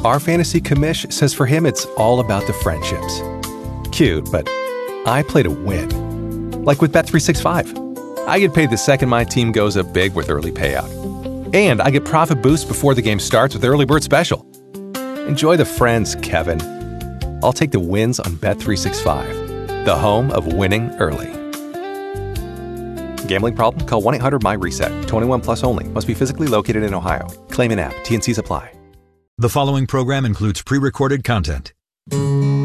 Our fantasy commish says for him it's all about the friendships. Cute, but I play to win. Like with Bet365. I get paid the second my team goes up big with early payout. And I get profit boost before the game starts with Early Bird Special. Enjoy the friends, Kevin. I'll take the wins on Bet365, the home of winning early. Gambling problem? Call 1-800-MY-RESET. 21 plus only. Must be physically located in Ohio. Claim in app. T&Cs apply. The following program includes pre-recorded content.